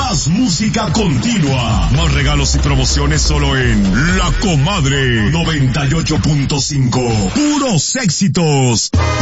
Más música continua. Más regalos y promociones solo en La Comadre 98.5. Puros éxitos.